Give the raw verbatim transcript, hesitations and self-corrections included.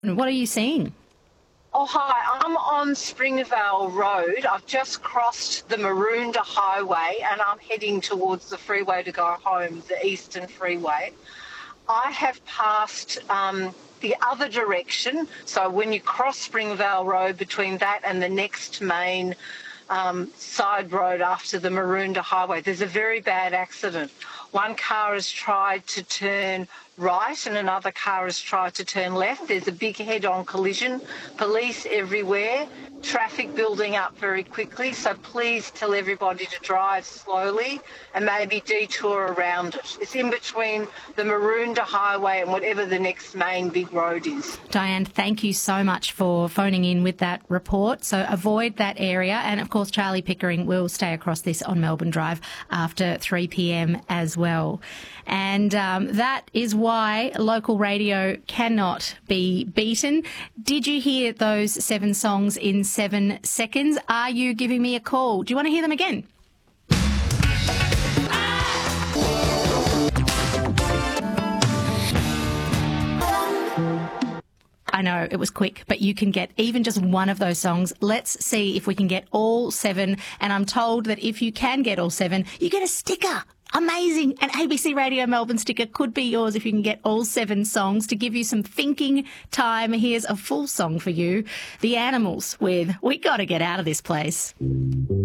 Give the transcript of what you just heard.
What are you seeing? Oh, hi. I'm on Springvale Road. I've just crossed the Maroondah Highway and I'm heading towards the freeway to go home, the Eastern Freeway. I have passed um, the other direction. So when you cross Springvale Road, between that and the next main um, side road after the Maroondah Highway, there's a very bad accident. One car has tried to turn right and another car has tried to turn left. There's a big head-on collision. Police everywhere. Traffic building up very quickly. So please tell everybody to drive slowly and maybe detour around it. It's in between the Maroondah Highway and whatever the next main big road is. Diane, thank you so much for phoning in with that report. So avoid that area. And, of course, Charlie Pickering will stay across this on Melbourne Drive after three p.m. as well. And um, that is why local radio cannot be beaten. Did you hear those seven songs in seven seconds? Are you giving me a call? Do you want to hear them again? I know it was quick, but you can get even just one of those songs. Let's see if we can get all seven. And I'm told that if you can get all seven, you get a sticker. Amazing. An A B C Radio Melbourne sticker could be yours if you can get all seven songs. To give you some thinking time, here's a full song for you. The Animals with We Gotta Get Out of This Place.